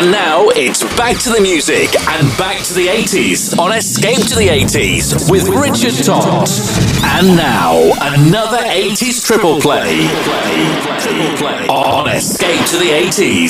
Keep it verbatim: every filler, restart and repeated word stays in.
And now it's back to the music and back to the eighties on Escape to the eighties with Richard Todd. And now another eighties triple play on Escape to the eighties.